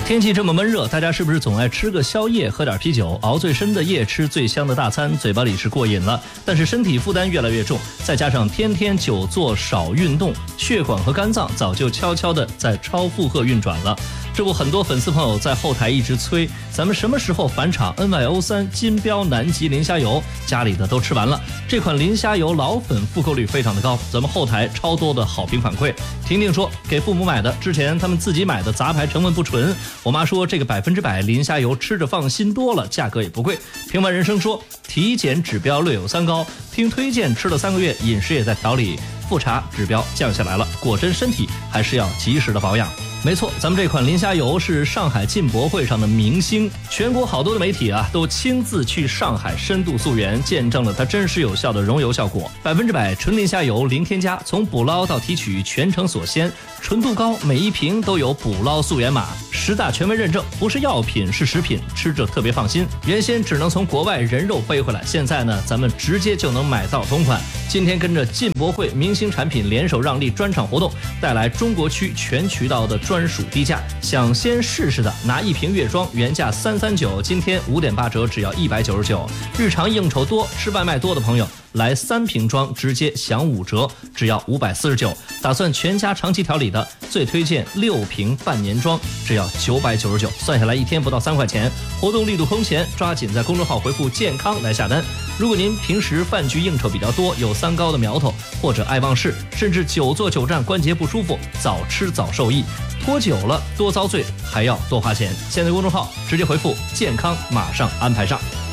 天气这么闷热，大家是不是总爱吃个宵夜，喝点啤酒，熬最深的夜，吃最香的大餐，嘴巴里是过瘾了，但是身体负担越来越重，再加上天天久坐少运动，血管和肝脏早就悄悄的在超负荷运转了。这不，很多粉丝朋友在后台一直催，咱们什么时候返场 NYO3 金标南极磷虾油？家里的都吃完了，这款磷虾油老粉复购率非常的高，咱们后台超多的好评反馈。婷婷说给父母买的，之前他们自己买的杂牌成分不纯。我妈说这个100%磷虾油吃着放心多了，价格也不贵。平凡人生说体检指标略有三高，听推荐吃了3个月，饮食也在调理，复查指标降下来了，果真身体还是要及时的保养。没错，咱们这款磷虾油是上海进博会上的明星，全国好多的媒体都亲自去上海深度溯源，见证了它真实有效的溶油效果。100%纯磷虾油，零添加，从捕捞到提取全程锁鲜，纯度高，每一瓶都有捕捞溯源码，10大权威认证，不是药品是食品，吃着特别放心。原先只能从国外人肉背回来，现在呢，咱们直接就能买到同款。今天跟着进博会明星产品联手让利专场活动，带来中国区全渠道的专属低价，想先试试的拿1瓶月装，原价339，今天5.8折，只要199。日常应酬多、吃外卖多的朋友，来3瓶装直接享5折，只要549。打算全家长期调理的，最推荐6瓶半年装，只要999，算下来1天不到3块钱。活动力度空前，抓紧在公众号回复健康来下单。如果您平时饭局应酬比较多，有三高的苗头，或者爱忘事，甚至久坐久站关节不舒服，早吃早受益，拖久了多遭罪，还要多花钱。现在公众号直接回复健康，马上安排上。